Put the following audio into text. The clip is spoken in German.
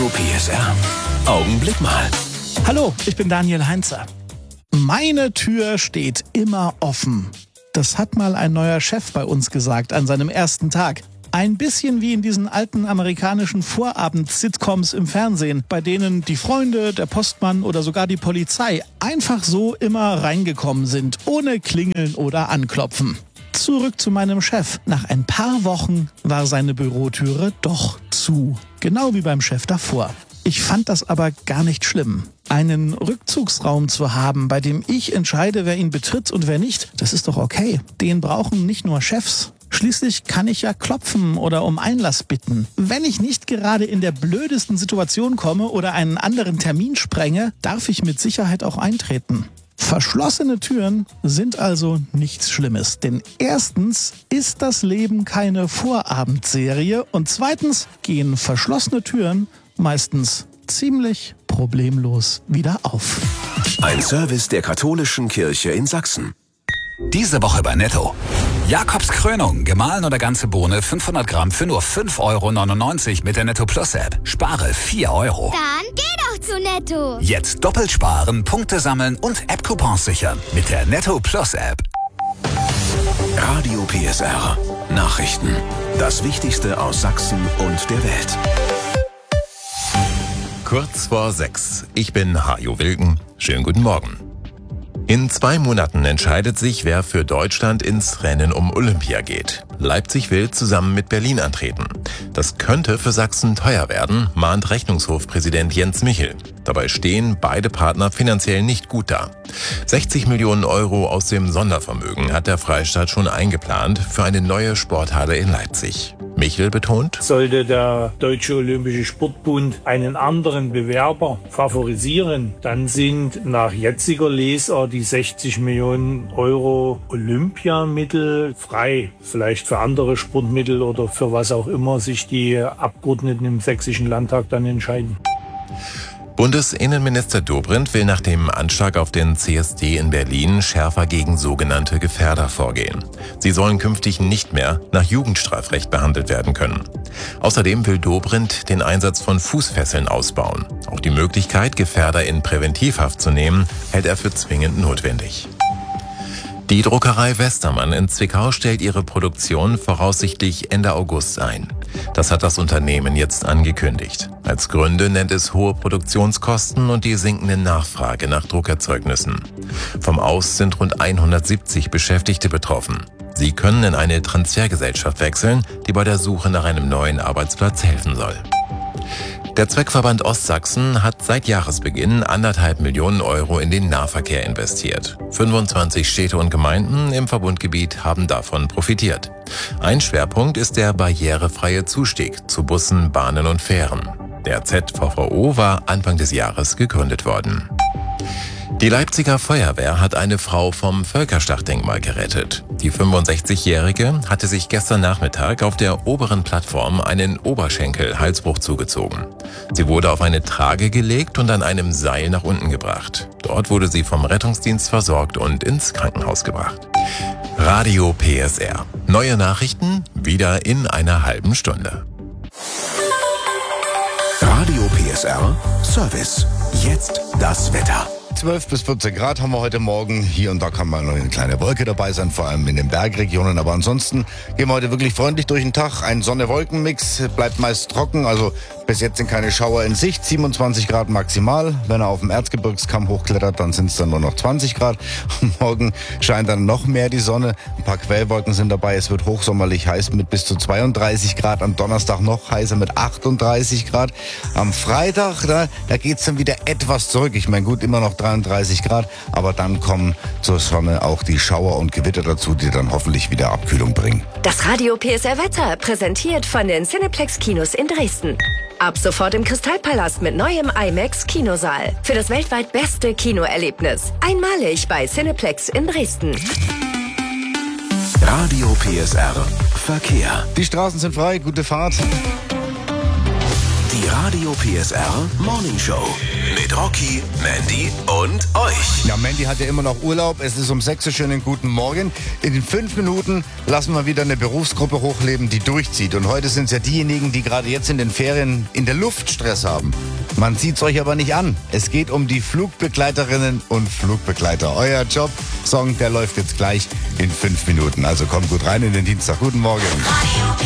Radio PSR. Augenblick mal. Hallo, ich bin Daniel Heinzer. Meine Tür steht immer offen. Das hat mal ein neuer Chef bei uns gesagt an seinem ersten Tag. Ein bisschen wie in diesen alten amerikanischen Vorabend-Sitcoms im Fernsehen, bei denen die Freunde, der Postmann oder sogar die Polizei einfach so immer reingekommen sind, ohne klingeln oder anklopfen. Zurück zu meinem Chef. Nach ein paar Wochen war seine Bürotüre doch zu. Genau wie beim Chef davor. Ich fand das aber gar nicht schlimm. Einen Rückzugsraum zu haben, bei dem ich entscheide, wer ihn betritt und wer nicht, das ist doch okay. Den brauchen nicht nur Chefs. Schließlich kann ich ja klopfen oder um Einlass bitten. Wenn ich nicht gerade in der blödesten Situation komme oder einen anderen Termin sprenge, darf ich mit Sicherheit auch eintreten. Verschlossene Türen sind also nichts Schlimmes, denn erstens ist das Leben keine Vorabendserie und zweitens gehen verschlossene Türen meistens ziemlich problemlos wieder auf. Ein Service der Katholischen Kirche in Sachsen. Diese Woche bei Netto. Jakobskrönung, gemahlen oder ganze Bohne, 500 Gramm für nur 5,99 € mit der Netto Plus App. Spare 4 €. Dann geh doch zu Netto. Jetzt doppelt sparen, Punkte sammeln und App-Coupons sichern mit der Netto Plus App. Radio PSR. Nachrichten. Das Wichtigste aus Sachsen und der Welt. Kurz vor 6. Ich bin Hajo Wilken. Schönen guten Morgen. In 2 Monaten entscheidet sich, wer für Deutschland ins Rennen um Olympia geht. Leipzig will zusammen mit Berlin antreten. Das könnte für Sachsen teuer werden, mahnt Rechnungshofpräsident Jens Michel. Dabei stehen beide Partner finanziell nicht gut da. 60 Millionen € aus dem Sondervermögen hat der Freistaat schon eingeplant für eine neue Sporthalle in Leipzig. Michel betont: Sollte der Deutsche Olympische Sportbund einen anderen Bewerber favorisieren, dann sind nach jetziger Lesart die 60 Millionen € Olympiamittel frei. Vielleicht für andere Sportmittel oder für was auch immer sich die Abgeordneten im Sächsischen Landtag dann entscheiden. Bundesinnenminister Dobrindt will nach dem Anschlag auf den CSD in Berlin schärfer gegen sogenannte Gefährder vorgehen. Sie sollen künftig nicht mehr nach Jugendstrafrecht behandelt werden können. Außerdem will Dobrindt den Einsatz von Fußfesseln ausbauen. Auch die Möglichkeit, Gefährder in Präventivhaft zu nehmen, hält er für zwingend notwendig. Die Druckerei Westermann in Zwickau stellt ihre Produktion voraussichtlich Ende August ein. Das hat das Unternehmen jetzt angekündigt. Als Gründe nennt es hohe Produktionskosten und die sinkende Nachfrage nach Druckerzeugnissen. Vom Aus sind rund 170 Beschäftigte betroffen. Sie können in eine Transfergesellschaft wechseln, die bei der Suche nach einem neuen Arbeitsplatz helfen soll. Der Zweckverband Ostsachsen hat seit Jahresbeginn 1,5 Millionen € in den Nahverkehr investiert. 25 Städte und Gemeinden im Verbundgebiet haben davon profitiert. Ein Schwerpunkt ist der barrierefreie Zustieg zu Bussen, Bahnen und Fähren. Der ZVVO war Anfang des Jahres gegründet worden. Die Leipziger Feuerwehr hat eine Frau vom Völkerschlachtdenkmal gerettet. Die 65-Jährige hatte sich gestern Nachmittag auf der oberen Plattform einen Oberschenkel-Halsbruch zugezogen. Sie wurde auf eine Trage gelegt und an einem Seil nach unten gebracht. Dort wurde sie vom Rettungsdienst versorgt und ins Krankenhaus gebracht. Radio PSR. Neue Nachrichten wieder in einer halben Stunde. Radio PSR Service. Jetzt das Wetter. 12 bis 14 Grad haben wir heute Morgen. Hier und da kann mal noch eine kleine Wolke dabei sein, vor allem in den Bergregionen. Aber ansonsten gehen wir heute wirklich freundlich durch den Tag. Ein Sonne-Wolken-Mix, bleibt meist trocken. Also bis jetzt sind keine Schauer in Sicht. 27 Grad maximal. Wenn er auf dem Erzgebirgskamm hochklettert, dann sind es dann nur noch 20 Grad. Und morgen scheint dann noch mehr die Sonne. Ein paar Quellwolken sind dabei. Es wird hochsommerlich heiß mit bis zu 32 Grad. Am Donnerstag noch heißer mit 38 Grad. Am Freitag, da geht es dann wieder etwas zurück. Ich meine, gut, immer noch 33 Grad. Aber dann kommen zur Sonne auch die Schauer und Gewitter dazu, die dann hoffentlich wieder Abkühlung bringen. Das Radio PSR Wetter präsentiert von den Cineplex Kinos in Dresden. Ab sofort im Kristallpalast mit neuem IMAX Kinosaal. Für das weltweit beste Kinoerlebnis. Einmalig bei Cineplex in Dresden. Radio PSR Verkehr. Die Straßen sind frei, gute Fahrt. Die Radio PSR Morning Show mit Rocky, Mandy und euch. Ja, Mandy hat ja immer noch Urlaub. Es ist um 6 Uhr schönen guten Morgen. In den 5 Minuten lassen wir wieder eine Berufsgruppe hochleben, die durchzieht. Und heute sind es ja diejenigen, die gerade jetzt in den Ferien in der Luft Stress haben. Man sieht es euch aber nicht an. Es geht um die Flugbegleiterinnen und Flugbegleiter. Euer Job-Song, der läuft jetzt gleich in 5 Minuten. Also kommt gut rein in den Dienstag. Guten Morgen.